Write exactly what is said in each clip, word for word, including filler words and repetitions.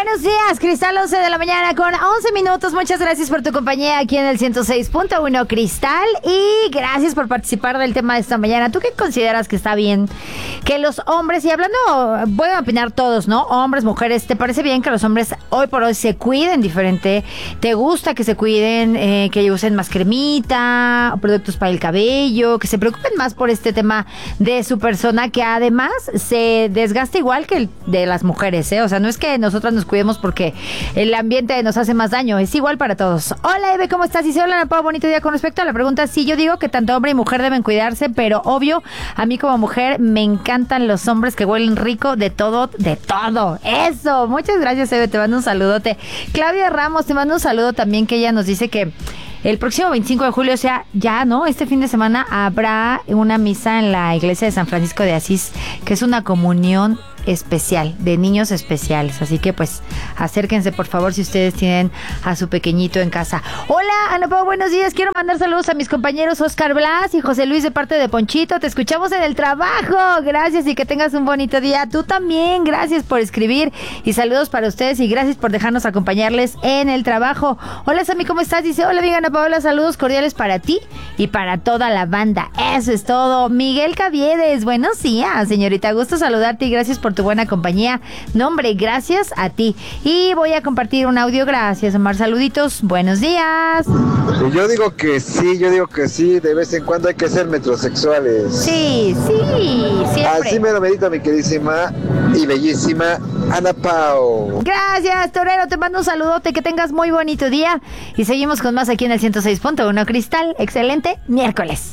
Buenos días, Cristal, once de la mañana con once minutos. Muchas gracias por tu compañía aquí en el ciento seis punto uno, Cristal. Y gracias por participar del tema de esta mañana. ¿Tú qué consideras que está bien? Que los hombres, y hablando, voy a opinar todos, ¿no? Hombres, mujeres, ¿te parece bien que los hombres hoy por hoy se cuiden diferente? ¿Te gusta que se cuiden, eh, que usen más cremita, productos para el cabello, que se preocupen más por este tema de su persona, que además se desgasta igual que el de las mujeres, ¿eh? O sea, no es que nosotras nos cuidemos porque el ambiente nos hace más daño, es igual para todos. Hola, Eve, ¿cómo estás? Dice, hola, Ana Pau, bonito día. Con respecto a la pregunta, sí, yo digo que tanto hombre y mujer deben cuidarse, pero obvio, a mí como mujer me encantan los hombres que huelen rico de todo, de todo. Eso, muchas gracias, Eve, te mando un saludote. Claudia Ramos, te mando un saludo también, que ella nos dice que el próximo veinticinco de julio, o sea, ya, ¿no? Este fin de semana habrá una misa en la iglesia de San Francisco de Asís, que es una comunión especial, de niños especiales. Así que pues acérquense por favor si ustedes tienen a su pequeñito en casa. Hola, Ana Pau, buenos días. Quiero mandar saludos a mis compañeros Oscar Blas y José Luis de parte de Ponchito. Te escuchamos en el trabajo. Gracias y que tengas un bonito día. Tú también, gracias por escribir y saludos para ustedes y gracias por dejarnos acompañarles en el trabajo. Hola, Sammy, ¿cómo estás? Dice, hola, bien, Ana Paola, saludos cordiales para ti y para toda la banda. Eso es todo. Miguel Caviedes, buenos días, señorita. Gusto saludarte y gracias por tu buena compañía. No, hombre, gracias a ti. Y voy a compartir un audio. Gracias, Omar. Saluditos. Buenos días. Yo digo que sí, yo digo que sí. De vez en cuando hay que ser metrosexuales. Sí, sí, siempre. Así me lo medito, mi queridísima y bellísima Ana Pau. Gracias, Torero. Te mando un saludote. Que tengas muy bonito día. Y seguimos con más aquí en el ciento seis punto uno, Cristal. Excelente miércoles.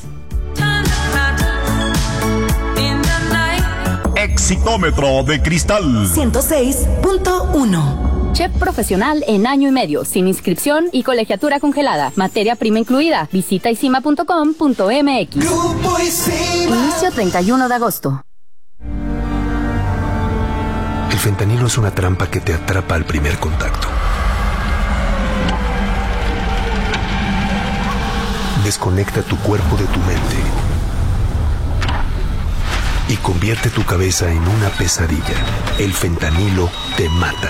Exitómetro de Cristal ciento seis punto uno. Chef profesional en año y medio, sin inscripción y colegiatura congelada. Materia prima incluida. Visita isima punto com punto m x. Inicio treinta y uno de agosto. El fentanilo es una trampa que te atrapa al primer contacto. Desconecta tu cuerpo de tu mente y convierte tu cabeza en una pesadilla. El fentanilo te mata.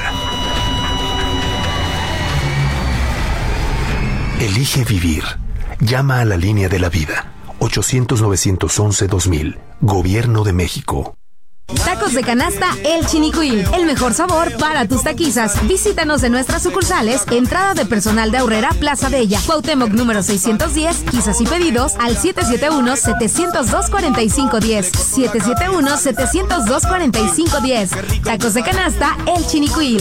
Elige vivir. Llama a la línea de la vida. ochocientos, novecientos once, dos mil. Gobierno de México. Tacos de canasta El Chinicuil, el mejor sabor para tus taquizas. Visítanos en nuestras sucursales, entrada de personal de Aurrera, Plaza Bella, Cuauhtémoc número seiscientos diez, quizás y pedidos al siete siete uno, siete cero dos, cuatro cinco uno cero, siete siete uno, siete cero dos, cuatro cinco uno cero. Tacos de canasta El Chinicuil.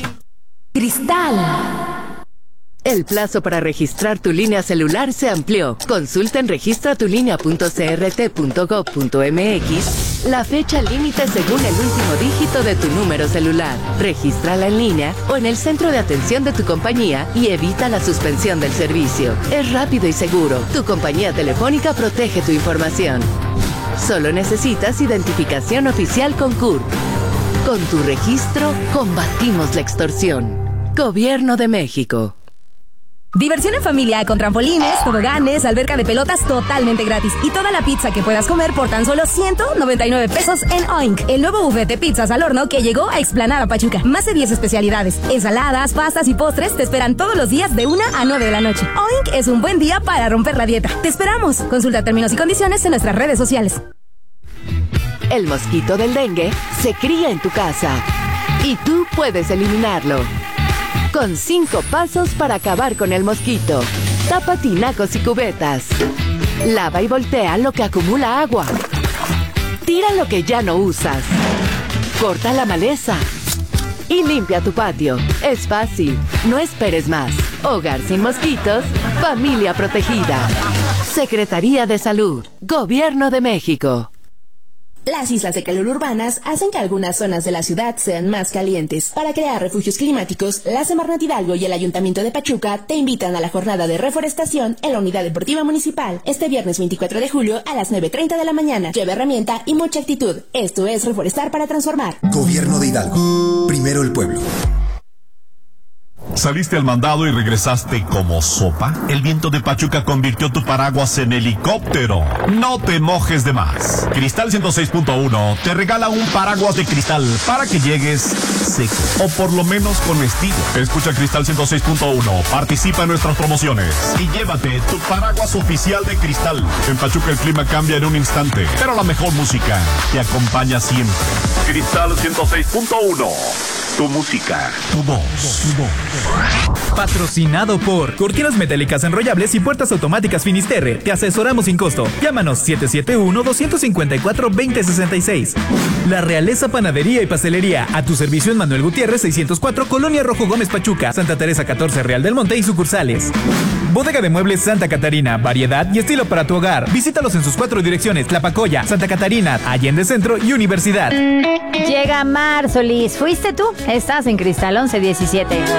Cristal. El plazo para registrar tu línea celular se amplió. Consulta en registra tu línea punto c r t punto gov punto m x la fecha límite según el último dígito de tu número celular. Regístrala en línea o en el centro de atención de tu compañía y evita la suspensión del servicio. Es rápido y seguro. Tu compañía telefónica protege tu información. Solo necesitas identificación oficial con C U R P. Con tu registro, combatimos la extorsión. Gobierno de México. Diversión en familia con trampolines, toboganes, alberca de pelotas totalmente gratis y toda la pizza que puedas comer por tan solo ciento noventa y nueve pesos en Oink, el nuevo buffet de pizzas al horno que llegó a Explanada Pachuca. Más de diez especialidades, ensaladas, pastas y postres te esperan todos los días de una a nueve de la noche. Oink es un buen día para romper la dieta. Te esperamos. Consulta términos y condiciones en nuestras redes sociales. El mosquito del dengue se cría en tu casa y tú puedes eliminarlo. Con cinco pasos para acabar con el mosquito. Tapa tinacos y cubetas. Lava y voltea lo que acumula agua. Tira lo que ya no usas. Corta la maleza. Y limpia tu patio. Es fácil. No esperes más. Hogar sin mosquitos. Familia protegida. Secretaría de Salud. Gobierno de México. Las islas de calor urbanas hacen que algunas zonas de la ciudad sean más calientes. Para crear refugios climáticos, la Semarnat Hidalgo y el Ayuntamiento de Pachuca te invitan a la jornada de reforestación en la Unidad Deportiva Municipal este viernes veinticuatro de julio a las nueve treinta de la mañana. Lleva herramienta y mucha actitud. Esto es Reforestar para Transformar. Gobierno de Hidalgo. Primero el pueblo. ¿Saliste al mandado y regresaste como sopa? El viento de Pachuca convirtió tu paraguas en helicóptero. No te mojes de más. Cristal ciento seis punto uno te regala un paraguas de cristal para que llegues seco, o por lo menos con estilo. Escucha Cristal ciento seis punto uno, participa en nuestras promociones y llévate tu paraguas oficial de Cristal. En Pachuca el clima cambia en un instante, pero la mejor música te acompaña siempre. Cristal ciento seis punto uno. Tu música, tu voz, tu voz. Patrocinado por Cortinas Metálicas Enrollables y Puertas Automáticas Finisterre. Te asesoramos sin costo. Llámanos siete siete uno, dos cinco cuatro, dos cero seis seis. La Realeza Panadería y Pastelería. A tu servicio en Manuel Gutiérrez seiscientos cuatro, Colonia Rojo Gómez Pachuca, Santa Teresa catorce, Real del Monte y sucursales. Bodega de Muebles Santa Catarina. Variedad y estilo para tu hogar. Visítalos en sus cuatro direcciones: Tlapacoya, Santa Catarina, Allende Centro y Universidad. Llega Mar Solís. ¿Fuiste tú? Estás en Cristal once diecisiete.